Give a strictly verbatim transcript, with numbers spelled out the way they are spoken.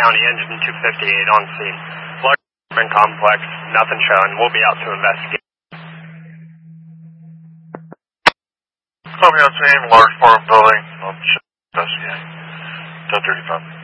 County, engine two fifty-eight on scene. Large apartment complex, nothing showing. We'll be out to investigate. Copy on scene, large apartment building, on investigating. ten thirty-five.